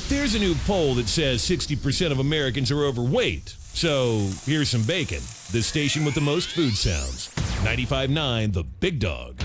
There's a new poll that says 60% of Americans are overweight. So here's some bacon. The station with the most food sounds. 95.9 The Big Dog.